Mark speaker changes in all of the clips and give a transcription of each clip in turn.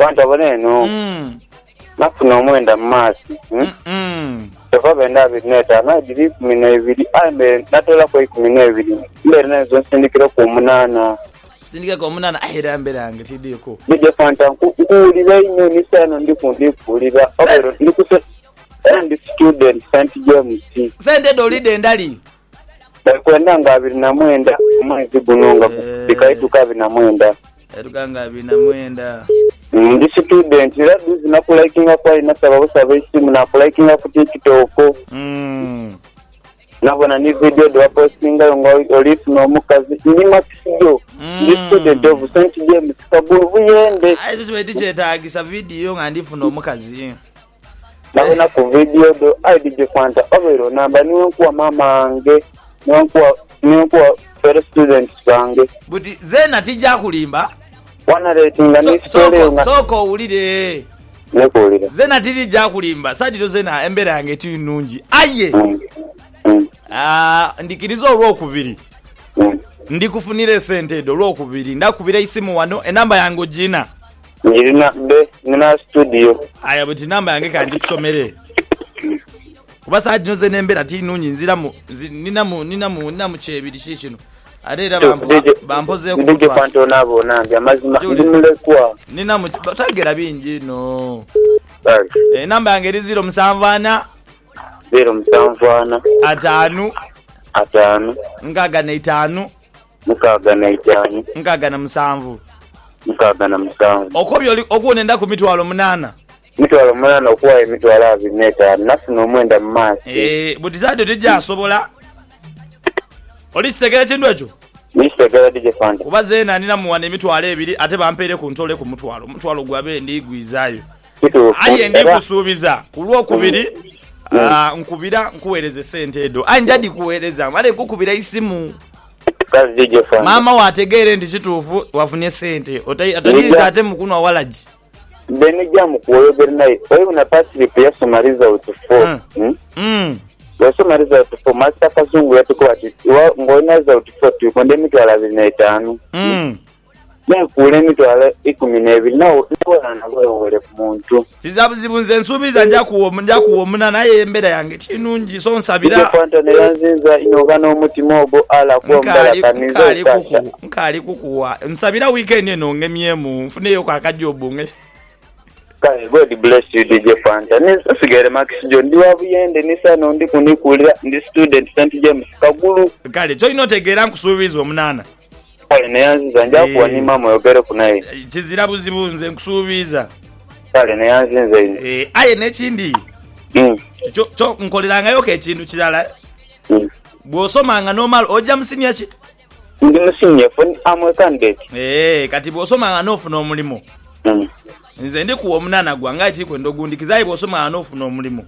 Speaker 1: Fanta boneno. Nafuna omwenda mmasi. Tova benda bineta na diri 12 ambe natola ko 12. Mbere nazo sindikira ku 8.
Speaker 2: Sindika ko 8 ahira mbere yange tidiko.
Speaker 1: Nije Fanta kuulira ino nisano ndikundipulira. Obero ndikuse and student St James.
Speaker 2: Sende dolide ndali.
Speaker 1: Bakwenda nga 29 mwezi bunonga bikaituka 29.
Speaker 2: Eduganga 29.
Speaker 1: Ndi student era duzi na likinga kwa ina sababu simu na likinga ku TikTok. Nabona ni video do postinga ngo olifu no mukazi ni maksijo. Ndi student of St James kabulu buyende.
Speaker 2: Ayi twete chetagisa video ngandifu no mukazi.
Speaker 1: Nabona ku video do DJ Fanta obero namba niwe kwa mama ange niwe kwa first students bange.
Speaker 2: Buti zena tija kulimba.
Speaker 1: Wana rating ni story nga
Speaker 2: soko ulide
Speaker 1: nekolira
Speaker 2: zena tiri ja kulimba sadito zena embere yange tinungi aye ndikirizo olwokubiri ndikufunire sente do olwokubiri ndakubira isimu wano enamba yango jina
Speaker 1: nina studio
Speaker 2: aya buti namba yange kandi kusomere kuba sadito zena embere tinungi nziramu ninamu chebiri shishino Adera bampoze
Speaker 1: ku DJ Panto nabo nange amazima ndimule kwa
Speaker 2: nina mutagera bingi no namba yange 074 5 ngaga na 5 ngaga na 7 okobyo okunenda ku mitwalo 8
Speaker 1: okuwa emitwalo 2 nafuna omwenda mmasi
Speaker 2: budizade tujja asobola Olitegera chindu echo?
Speaker 1: Nistegera DJ Fanta.
Speaker 2: Kubaze na nina muwane emitwalo 2 ate bampere kuntole ku mutwalo. Mutwalo gwabe ndigwizayo. Aye ndikusubiza. Kulwo kubiri nkubira nkuwereze sente edo. Anjadi kuwereza. Male nkukubira isimu.
Speaker 1: Kazi DJ Fanta.
Speaker 2: Mama wategere ndi chitufu wafunye sente. Atadiza ate mukunwa walaji.
Speaker 1: Bene jamu kuwebere naye. Oyo unapasi ya somariza utufo. Somariza utufo master kazungu yatuko ati ngoinaza utufo tukonde mitwala 25. Kule mitwala 12 nawo nabole ku muntu.
Speaker 2: Zibunze nsubiza njakuwo muna naye embera yange tinungi so nsabira.
Speaker 1: Fanta neyanziza inogana omutima ogo ala kwa mbala kanizo.
Speaker 2: Nkali kukuwa. Nsabira weekend eno ngemyemu mfuneyo kwa kajobu nge.
Speaker 1: God bless you DJ Fanta. Nisigere Max John ndiwabuyende nisano ndi kunikulira ndi student St James Kagulu.
Speaker 2: Kale cho inotegera nkusubiza omunana.
Speaker 1: Kale neyanziza njakuwa ni mama yogere kunaye.
Speaker 2: Kizira buzibunze nkusubiza.
Speaker 1: Kale neyanziza ine.
Speaker 2: Aye nekindi. Cho nkoliranga yoke ekintu kirala. Bwosomanga normal oja musinya ki?
Speaker 1: Ndi musinya foni amwe candidate.
Speaker 2: Kati bwosomanga nofuna omulimo. Nze ndi kuwa munana gwanga ati kwendo gundikizayi bosoma anofuna omulimo.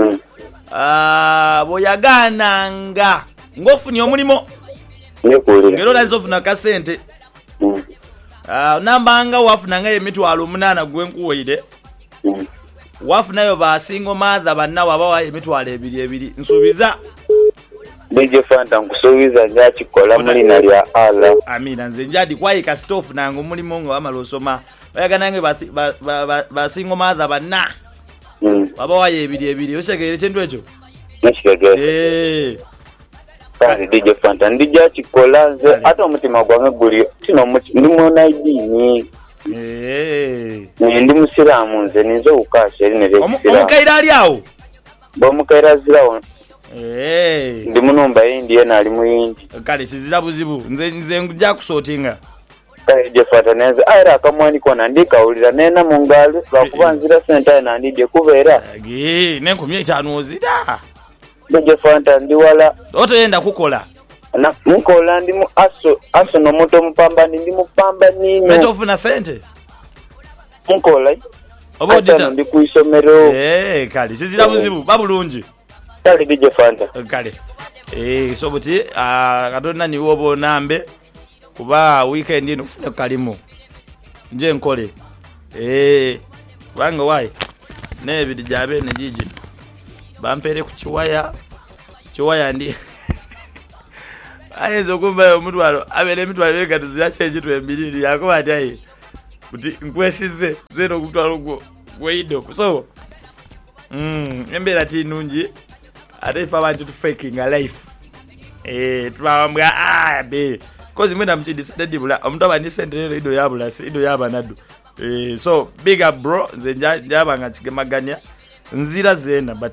Speaker 2: Boyagananga ngofuni omulimo.
Speaker 1: Nekolera.
Speaker 2: Ngero lanzofuna ka sente. Nambanga wafunanga emitwalo 8 gwenkuwire. Wafunayo ba single mother banna wabawa emitwalo 2 nsubiza.
Speaker 1: DJ Fanta nkusubiza njachikola muri nalya ala.
Speaker 2: Amina nze njadi kwayika stofu nango mulimo ngo amalosoma. Bayaganange ba single mother banna. Wabawa 2 oshegere chendu echo.
Speaker 1: Nashigere. Kale DJ Fanta ndija chikola nze ate omutima gwange guli tino ndimona idini. Ndi musiramu nze nizo ukashe eri nere.
Speaker 2: Omukaira ali awo.
Speaker 1: Bomukaira zirawo. Ndi munumba yindi yena ali muyindi.
Speaker 2: Kale sizira buzibu nze ngujja kusotinga.
Speaker 1: Kale DJ Fanta neze aira akamwani kona ndikawulira nena mungalo bakubanzira sente na ndije kubeera.
Speaker 2: Nenkumye cyane ozida.
Speaker 1: DJ Fanta ndiwala
Speaker 2: otoyenda kukola
Speaker 1: na mukola ndi mu aso no moto mpamba ndi mupamba nino
Speaker 2: metofuna sente
Speaker 1: mukola
Speaker 2: obodita
Speaker 1: ndi kuisomero
Speaker 2: kali sizira buzibu babulungi
Speaker 1: kali DJ Fanta
Speaker 2: kali sobuti katonna ni wobo nambe kuba weekend ino kufuna kalimo nje nkole wanga wai nebidi jabe ne jiji bampere ku chiwaya ndi ayezo kumba omutwalo abele mitwalo egatuzi yachenje 2 mbili yakoba tayi buti nkwesize zero kutwalo gwedo so embera tinungi ate ifa abantu to faking a life twambwa be cause mwena mchidisa dedibula omuntu abandi sente ido yabula ido yabanadu so big up bro nze njaba ngachigemaganya nzira zena but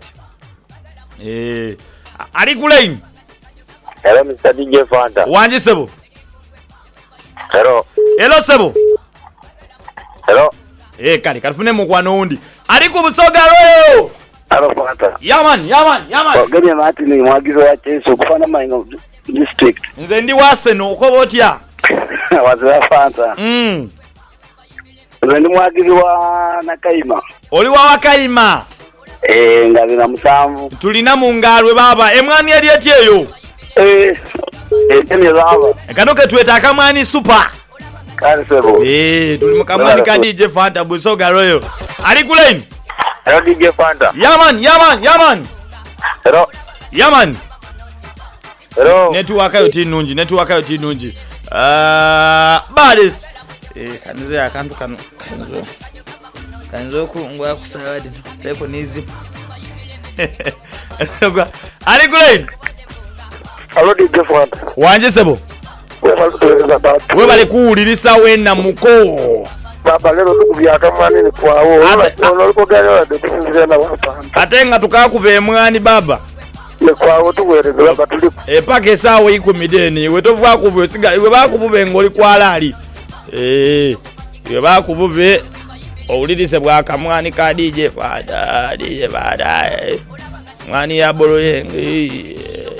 Speaker 2: ali kulain.
Speaker 1: Hello Mr. DJ Fanta.
Speaker 2: Wanje sebo.
Speaker 1: Hello
Speaker 2: sebo.
Speaker 1: Hello.
Speaker 2: Kali kalifune mukwano undi. Ali ku Busoga Royo.
Speaker 1: Hello Fanta.
Speaker 2: Yaman.
Speaker 1: Ogene Martin mwagizo wa Cheso kufana Maingo district.
Speaker 2: Nze ndi waseno ukobotya.
Speaker 1: Wazira Fanta. Nze ndi mwagizo wa Nakaima.
Speaker 2: Oli wa Wakaima.
Speaker 1: Ngazi na musanvu.
Speaker 2: Tulina mungalwe baba. Emwani yali etyeyo.
Speaker 1: Tene baba.
Speaker 2: Kanoke tuweta akamwani super.
Speaker 1: Kale sebo.
Speaker 2: Tuli mukamwani ka DJ Fanta Busoga Royo. Ali kulain.
Speaker 1: Hello DJ Fanta.
Speaker 2: Yaman.
Speaker 1: Hello.
Speaker 2: Yaman.
Speaker 1: Hello.
Speaker 2: Network yo tinungi. Badis. Kanize akantu kanzo kungwa kusawadi. Type ni zip. Ali kulain.
Speaker 1: Hello DJ Fanta.
Speaker 2: Wanje sebo. We bale kuulirisa wena muko.
Speaker 1: Baba lero tukubyaka mani kwawo. Oliko ganya de kuzinzena wapanda.
Speaker 2: Atenga tukakuve mwani baba.
Speaker 1: Ne kwawo tuwereza baba tulipo.
Speaker 2: Paka esawo 10 we tovuga kuve singa we bakubube ngoli kwalali. We bakubube owulirize bwaka mwani ka DJ Fada. Mwani ya boroyenge.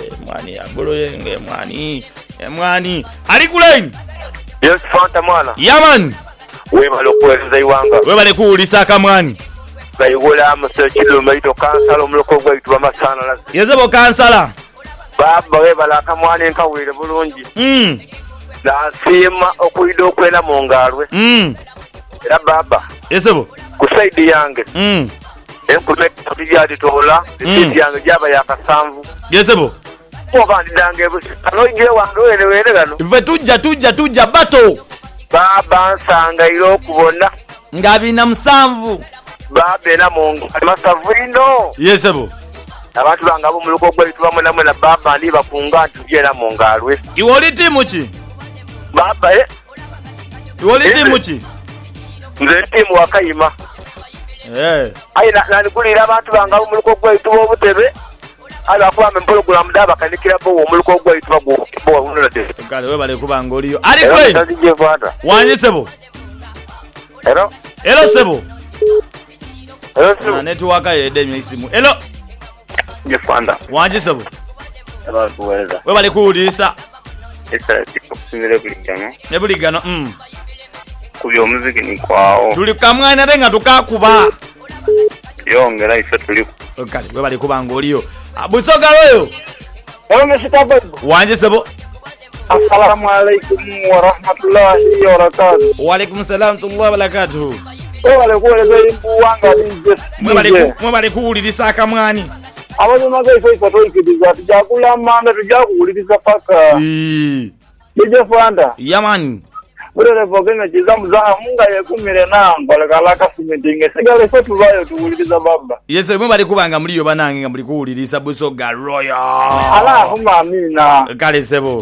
Speaker 2: Mwani ali kulain.
Speaker 1: Yes Fanta mwana.
Speaker 2: Yaman.
Speaker 1: We balokweza iwanga.
Speaker 2: We bale kuulisa kamwani.
Speaker 1: Bayigola amusechilo maito kansala omuloko gwaitu bamasana la.
Speaker 2: Yezebo kansala.
Speaker 1: Baba we balaka mwani nkawire bulungi. Na sima okuida okwena mungalwe. Era baba.
Speaker 2: Yezebo.
Speaker 1: Ku side yange. Enkumeka tujadi tola. Side yange jaba yakasanvu.
Speaker 2: Yezebo.
Speaker 1: Obandi dange busi. Anoije wando ene gano.
Speaker 2: Ive tujja bato.
Speaker 1: Baba nsanga ilo kubona.
Speaker 2: Ngabina musanvu.
Speaker 1: Baba ena mungu. Masavuino.
Speaker 2: Yezebo.
Speaker 1: Abantu bangabo muluko gwaitu bamwe na baba ali bakunga tujera mungalwe.
Speaker 2: Iwoli timu ki?
Speaker 1: Baba
Speaker 2: Iwoli timu ki?
Speaker 1: Nze timu Wakaima. Ayi nani kulira abantu bangabo muluko gwaitu obutebe. Ala kwa program daba kanikira bo omuluko gwaitu bo unola de.
Speaker 2: Kale we bale kubanga oliyo. Ali kwe. Wanje sebo.
Speaker 1: Hello
Speaker 2: sebo.
Speaker 1: Hello.
Speaker 2: Network yedemye isimu. Hello.
Speaker 1: Jefanda.
Speaker 2: Wanje sebo.
Speaker 1: Hello kuweza.
Speaker 2: We bale kuulisa.
Speaker 1: Esa tikusingire kuligano.
Speaker 2: Nebuligano
Speaker 1: Kubyo muziki ni kwao.
Speaker 2: Tuli kamwana renga tukakuba.
Speaker 1: Yongera ife tulipo.
Speaker 2: Kale we bale kubanga oliyo. Busoga Royo.
Speaker 1: Hello Mr.
Speaker 2: Wanje sebo.
Speaker 1: Assalamu alaikum wa rahmatullahi wa barakatuh.
Speaker 2: Wa alaikum salam wa barakatuh.
Speaker 1: Wale kuweleza imbuwanga DJ.
Speaker 2: Mwe bale kuulirisa akamwani.
Speaker 1: Abazo maze ife toyikidiza tujakula manda tujakuuliriza paka. DJ Fanta.
Speaker 2: Yaman.
Speaker 1: Urere vogena chizamu za munga yekumire nangwa lekalaka simetinge sigale fe tuvayo tuwuliriza baba.
Speaker 2: Yese mwe bali kubanga muliyo banange nga muli kuwuliriza Busoga Royo.
Speaker 1: Ala huma amina.
Speaker 2: Kale sebo.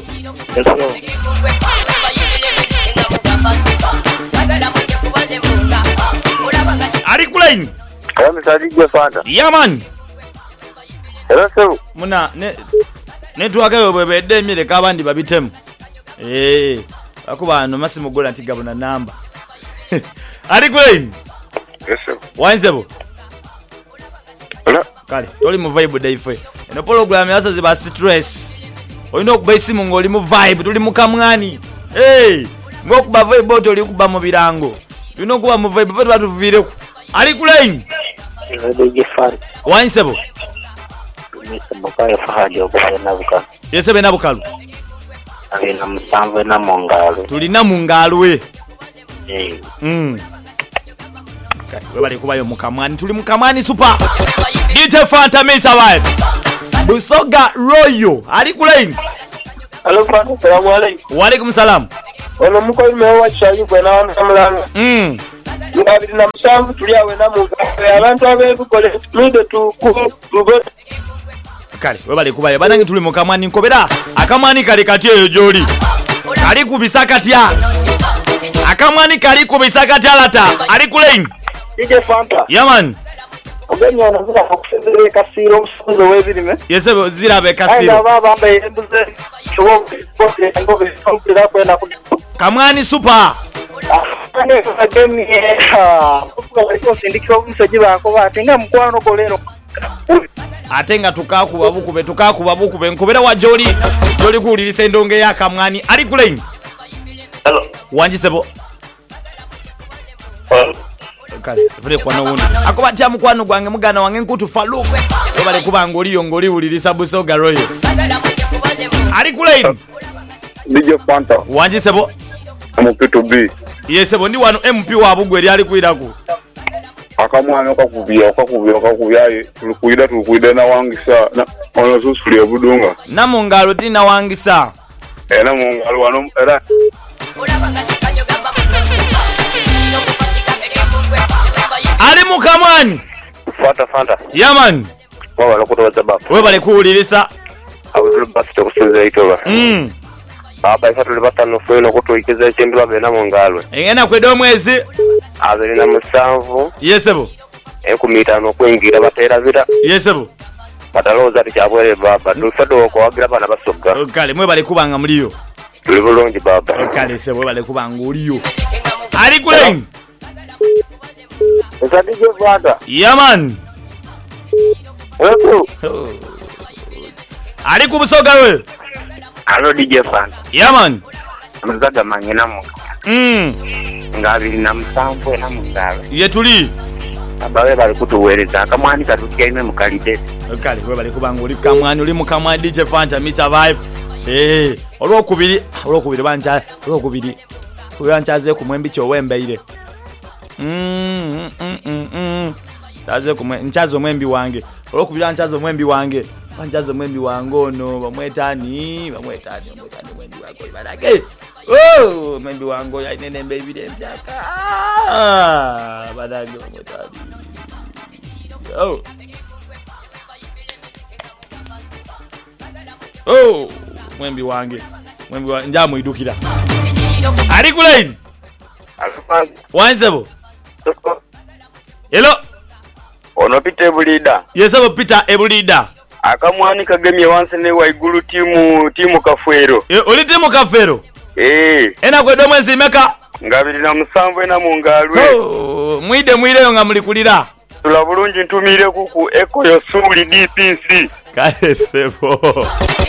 Speaker 2: Ali kulain.
Speaker 1: Hello Mr. DJ Fanta.
Speaker 2: Yaman.
Speaker 1: Hello sebo.
Speaker 2: Muna network yo bwebedde mire kabandi babitemu. Akuba no Massimo Gola ntigabona namba. Ali kulain.
Speaker 1: Yes sir.
Speaker 2: Wanzebo.
Speaker 1: Hello.
Speaker 2: Kale, toli mu vibe daife. Eno program yasa ziba stress. Oyina okuba isimu ngoli mu vibe, tuli mu kamwani. Ngokuba vibe toli kuba mu birango. Tulina okuba mu vibe batu batuvireku. Ali kulain.
Speaker 1: DJ Fanta.
Speaker 2: Wanzebo.
Speaker 1: Mr. Bokayo Fahadi okubena bukalu.
Speaker 2: Yesebe na bukalu.
Speaker 1: Alina musanvu na mungalu.
Speaker 2: Tulina mungalwe. We bali kubayo mukamwani, tuli mukamwani super. DJ Fanta Mesa vibe. Busoga Royo. Ali kulain.
Speaker 1: Hello Fanta, salamu alaikum.
Speaker 2: Wa alaikum salam.
Speaker 3: ono mukolime wa Chayu gwe n'amulanga nga 27 tuli awe namungawe abantu ab'ebikole tulide tugote
Speaker 2: kale webale kubaye banange tuli mu kamwani nkobera akamwani kale kati eyo gyoli kali kubisa katya akamwani kali kubisa katya lata ali ku lane
Speaker 3: DJ Fanta
Speaker 2: yaman
Speaker 3: ogenya na zira kusezere kasiro musunzo webirime
Speaker 2: yesebo zirabe kasiro
Speaker 3: aya baba mbe embuze shobo bote ngobe kompira kwenda ku
Speaker 2: kamwani super
Speaker 3: ane kagemi kuko liko sindikiro umusoji bako batenga mukwano kolero
Speaker 2: atenga tukakuba bukube nkobera wa joli kuulirisa endonge ya kamwani ali ku lane
Speaker 1: hello
Speaker 2: wanjisebo kale vile kwa no wundi akoba tya mukwano gwange mugana wange nkutu Faluk obale kuba ngoli ulirisa Busoga Royal ali ku lane
Speaker 1: DJ Fanta
Speaker 2: wanjisebo
Speaker 1: Mupito B
Speaker 2: yesebo ndi wano MP wa bugwe eri ali kwiraku
Speaker 1: akamwana okakubya tulikuida na wangisa na ono susuli ebudunga
Speaker 2: namungalo tina wangisa
Speaker 1: namungalo wano era
Speaker 2: ali mukamwani
Speaker 1: Fanta
Speaker 2: yaman
Speaker 1: wabala kutoza baba
Speaker 2: webale kuulirisa
Speaker 1: abudul basito kusinza itoba baba ifatu libatano fweno kutoikiza ekintu babe namungalwe
Speaker 2: engena kwedo omwezi
Speaker 1: abiri na musanvu
Speaker 2: yesebo
Speaker 1: 15 okwengira batera bira
Speaker 2: yesebo
Speaker 1: bataloza tikyabwere baba dufado okwagira bana basoga
Speaker 2: kale mwebale kubanga muliyo
Speaker 1: tuli bulungi baba
Speaker 2: kale sebo webale kubanga uliyo ali ku lane
Speaker 3: DJ Fanta
Speaker 2: yaman ali ku Busoga we
Speaker 1: alo DJ Fanta
Speaker 2: yaman
Speaker 1: mzaga mangena mu nga 27 namungalwe
Speaker 2: yetuli
Speaker 1: abawe bali kutuwereza akamwani katukaime mukalide
Speaker 2: kale webale kubanga uli kamwani uli mukamwani DJ Fanta Mr Vibe olwokubiri banchaze ku mwembi kyowembeire taze kumwe nchazo mwembi wange olwokubira nchazo mwembi wange banchazo mwembi wange ono bamwetani mwembi wako barake mwembi wango yainene mbebire mbyaka badage bamwetani mwembi wange njamuidukira ali ku lane wanzebo hello
Speaker 1: ono Peter Ebulida
Speaker 2: yesebo Peter Ebulida
Speaker 1: akamwani kagemye wanse ne waigulu timu Kafwero
Speaker 2: oli timu Kafwero ena kwedo mwezi meka
Speaker 1: nga 27 namungalwe
Speaker 2: mwide nga mulikulira
Speaker 1: tula bulungi ntumire kuku Eko Yosuli DPC
Speaker 2: kale sebo